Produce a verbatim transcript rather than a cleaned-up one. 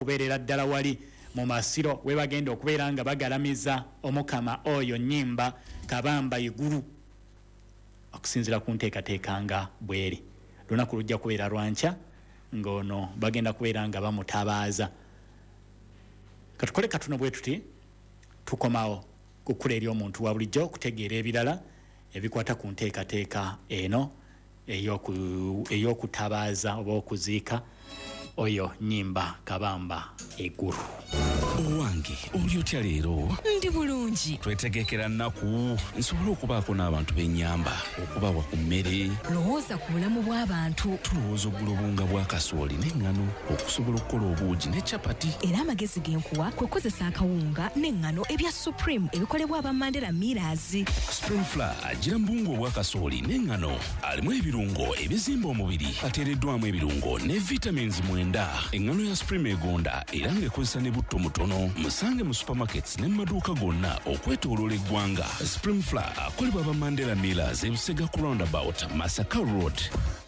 kubeerera ddala wali mu masiro we bagenda okubeera nga bagalamiza omukama oyo nnyimba Kabamba iguru okusinzira ku nteekateeka nga bweri. Lunaku lujja kubeera lwankya ng'ono bagenda kubeera nga bamutabaaza. Katukole katuno bwe tuti tukomawo kukula eri omuntu wa bulijjo okutegeera ebirala ebikwata ku nteekateeka eno ey'okutabaaza oba okuziika oyo nnyimba Kabamba iguru. Owange oli otya leero? Ndi bulungi. Twetegekera nnaku nsobola okubaako n'abantu b'ennyamba okubawa ku mmere. Lowooza ku bulamu bw'abantu. Tulowooza oggula obunga bwa kasooli n'eŋŋano okusobola okukola obuugi ne capati. Era amagezi genkuwa kwe kozesa akawunga n'eŋŋano ebya Supreme ebikolebwa aba Mandela Millers. Supreme Flour agira mbungu obwa kasooli n'eŋŋano alimu ebirungo ebizimba omubiri ateereddwamu ebirungo ne vitamins mwenda. Eŋŋano ya Supreme egonda era ng'ekozesa ne butto mutono. Musange mu supermarkets ne maduuka gonna okwetooloola eggwanga. Supreme Flour akolebwa aba Mandela Millers ebusega ku roundabout Masaka Road.